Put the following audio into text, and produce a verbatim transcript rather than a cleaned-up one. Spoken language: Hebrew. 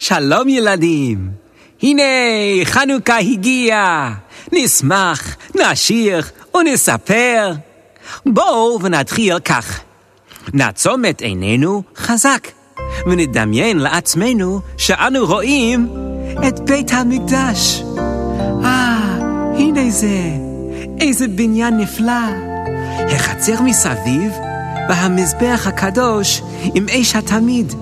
שלום ילדים, הנה חנוכה הגיע, נשמח, נשיר ונספר. בואו ונתחיל כך, נעצום את עינינו חזק, ונדמיין לעצמנו שאנו רואים את בית המקדש. אה, הנה זה, איזה בניין נפלא, החצר מסביב, והמזבח הקדוש עם אש התמיד.